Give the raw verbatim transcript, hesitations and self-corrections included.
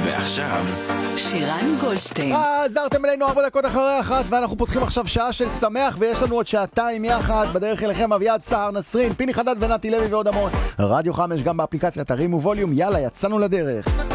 ועכשיו שירן גולדשטיין. עזרתם אלינו ארבע דקות אחרי אחת, ואנחנו פותחים עכשיו שעה של שמח, ויש לנו עוד שעתיים יחד. בדרך אליכם אביעד סער, נסרין, פיני חדד ונתי לוי ועוד המון. רדיו חמש גם באפליקציית הרים וווליום. יאללה, יצאנו לדרך.